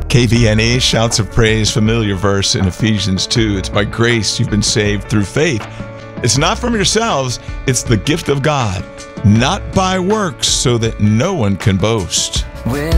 KVNE shouts of praise, familiar verse in Ephesians 2. It's by grace you've been saved through faith. It's not from yourselves, it's the gift of God, not by works, so that no one can boast. We're